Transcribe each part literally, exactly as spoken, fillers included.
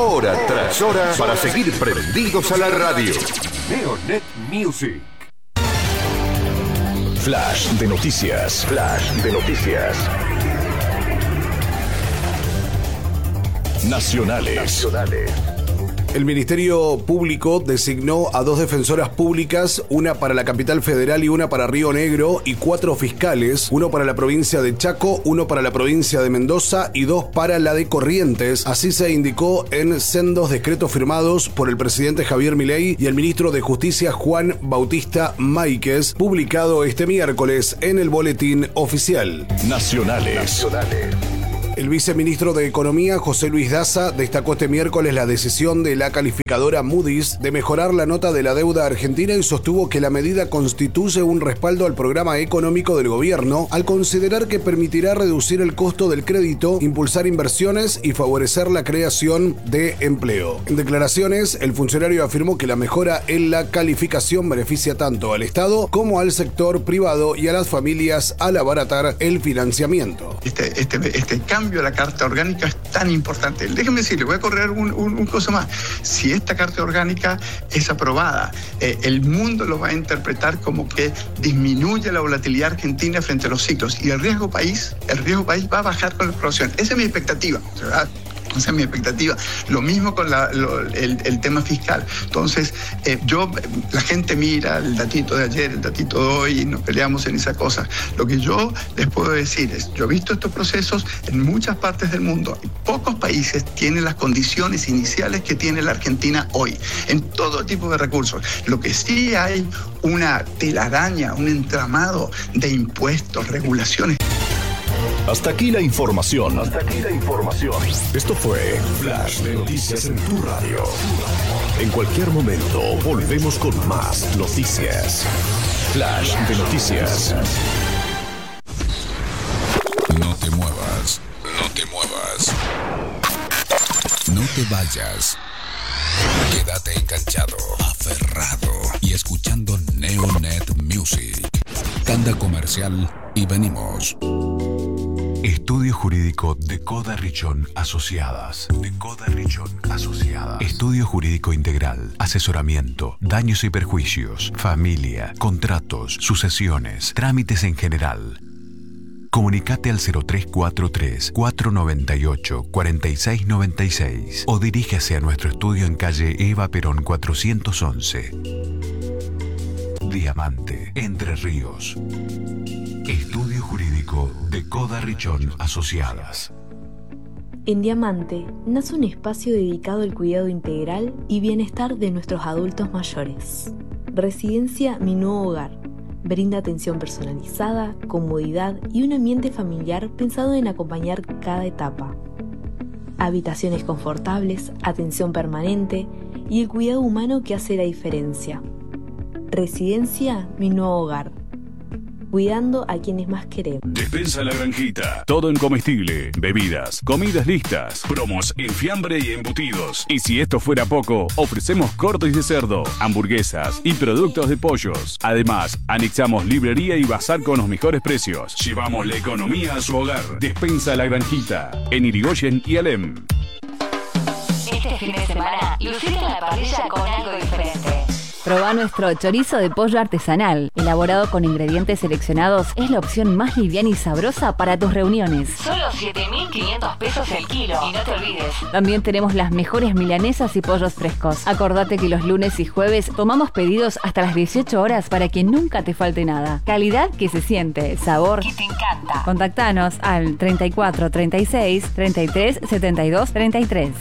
hora tras hora, para seguir prendidos a la radio. Neonet Music. Flash de noticias. Flash de noticias. Nacionales. Nacionales. El Ministerio Público designó a dos defensoras públicas, una para la capital federal y una para Río Negro, y cuatro fiscales, uno para la provincia de Chaco, uno para la provincia de Mendoza y dos para la de Corrientes. Así se indicó en sendos decretos firmados por el presidente Javier Milei y el ministro de Justicia Juan Bautista Máiquez, publicado este miércoles en el Boletín Oficial. Nacionales. Nacionales. El viceministro de Economía, José Luis Daza, destacó este miércoles la decisión de la calificadora Moody's de mejorar la nota de la deuda argentina y sostuvo que la medida constituye un respaldo al programa económico del gobierno, al considerar que permitirá reducir el costo del crédito, impulsar inversiones y favorecer la creación de empleo. En declaraciones, el funcionario afirmó que la mejora en la calificación beneficia tanto al Estado como al sector privado y a las familias al abaratar el financiamiento. Este, este, este cambio de la Carta Orgánica es tan importante. Déjeme decirle, voy a correr un, un, un cosa más. Si esta Carta Orgánica es aprobada, eh, el mundo lo va a interpretar como que disminuye la volatilidad argentina frente a los ciclos y el riesgo país, el riesgo país va a bajar con la aprobación. Esa es mi expectativa, ¿verdad? Esa es mi expectativa. Lo mismo con la, lo, el, el tema fiscal. Entonces, eh, yo, la gente mira el datito de ayer, el datito de hoy, y nos peleamos en esa cosa. Lo que yo les puedo decir es, yo he visto estos procesos en muchas partes del mundo. Y pocos países tienen las condiciones iniciales que tiene la Argentina hoy, en todo tipo de recursos. Lo que sí hay una telaraña, un entramado de impuestos, regulaciones. Hasta aquí la información. Hasta aquí la información. Esto fue Flash de Noticias en tu radio. En cualquier momento volvemos con más noticias. Flash de Noticias. No te muevas. No te muevas. No te vayas. Quédate enganchado, aferrado y escuchando Neonet Music. Tanda comercial y venimos. Estudio Jurídico de Coda Richón Asociadas. De Coda Richón Asociadas. Estudio Jurídico Integral. Asesoramiento, daños y perjuicios, familia, contratos, sucesiones, trámites en general. Comunicate al cero tres cuatro tres, cuatro nueve ocho, cuatro seis nueve seis o dirígase a nuestro estudio en calle Eva Perón cuatrocientos once. Diamante, Entre Ríos. Estudio Jurídico de Coda Richón Asociadas. En Diamante nace un espacio dedicado al cuidado integral y bienestar de nuestros adultos mayores. Residencia Mi Nuevo Hogar. Brinda atención personalizada, comodidad y un ambiente familiar pensado en acompañar cada etapa. Habitaciones confortables, atención permanente y el cuidado humano que hace la diferencia. Residencia Mi Nuevo Hogar. Cuidando a quienes más queremos. Despensa La Granjita. Todo en comestible, bebidas, comidas listas, promos en fiambre y embutidos. Y si esto fuera poco, ofrecemos cortes de cerdo, hamburguesas y productos de pollos. Además, anexamos librería y bazar con los mejores precios. Llevamos la economía a su hogar. Despensa La Granjita. En Irigoyen y Alem. Este fin de semana, lucite en la parrilla con algo diferente. Probá nuestro chorizo de pollo artesanal. Elaborado con ingredientes seleccionados, es la opción más liviana y sabrosa para tus reuniones. Solo siete mil quinientos pesos el kilo. Y no te olvides, también tenemos las mejores milanesas y pollos frescos. Acordate que los lunes y jueves tomamos pedidos hasta las dieciocho horas para que nunca te falte nada. Calidad que se siente, sabor que te encanta. Contactanos al treinta y cuatro, treinta y seis, treinta y tres, setenta y dos, treinta y tres.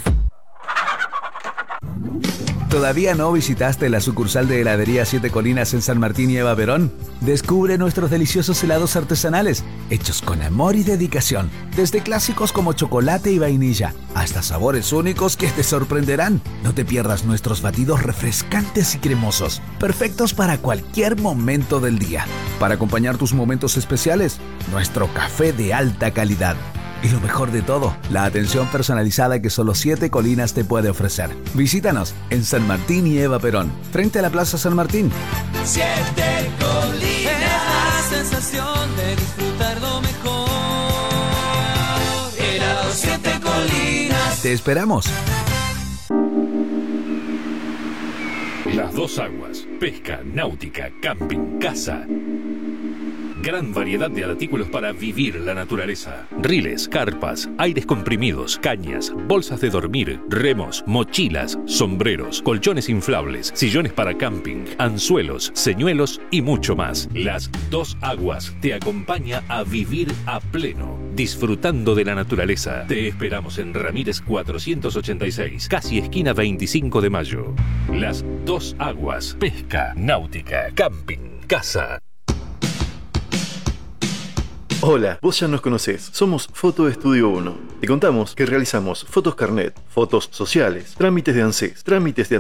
¿Todavía no visitaste la sucursal de heladería Siete Colinas en San Martín y Eva Perón? Descubre nuestros deliciosos helados artesanales, hechos con amor y dedicación. Desde clásicos como chocolate y vainilla, hasta sabores únicos que te sorprenderán. No te pierdas nuestros batidos refrescantes y cremosos, perfectos para cualquier momento del día. Para acompañar tus momentos especiales, nuestro café de alta calidad. Y lo mejor de todo, la atención personalizada que solo Siete Colinas te puede ofrecer. Visítanos en San Martín y Eva Perón, frente a la Plaza San Martín. Siete Colinas, es la sensación de disfrutar lo mejor. Helado Siete Colinas. Te esperamos. Las Dos Aguas, pesca, náutica, camping, casa. Gran variedad de artículos para vivir la naturaleza. Riles, carpas, aires comprimidos, cañas, bolsas de dormir, remos, mochilas, sombreros, colchones inflables, sillones para camping, anzuelos, señuelos y mucho más. Las Dos Aguas te acompaña a vivir a pleno, disfrutando de la naturaleza. Te esperamos en Ramírez cuatrocientos ochenta y seis, casi esquina veinticinco de mayo. Las Dos Aguas, pesca, náutica, camping, casa. Hola, vos ya nos conocés, somos Foto Estudio uno. Te contamos que realizamos fotos carnet, fotos sociales, trámites de ANSES, trámites de